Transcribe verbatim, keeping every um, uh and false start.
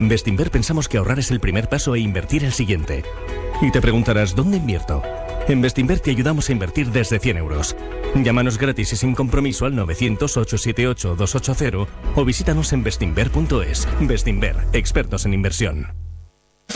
Bestinver pensamos que ahorrar es el primer paso e invertir el siguiente. Y te preguntarás, ¿dónde invierto? En Bestinver te ayudamos a invertir desde cien euros. Llámanos gratis y sin compromiso al novecientos, ochocientos setenta y ocho, doscientos ochenta o visítanos en bestinver punto es. Bestinver, expertos en inversión.